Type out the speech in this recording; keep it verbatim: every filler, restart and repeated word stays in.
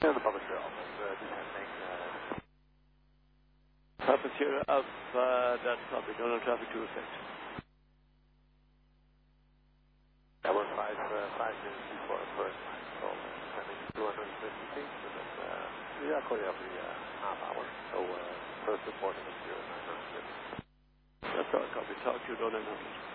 Yeah, the public trail. That's uh, descending. Uh, Papa Sierra Alpha, that's copy. No, no traffic to effect. that was five, uh, five minutes before the first line. So descending two hundred fifty feet. So that's, uh, yeah, according every uh, half hour. So uh, first reporting is zero nine hundred fifty. That's all copy. Talk to you, nine hundred.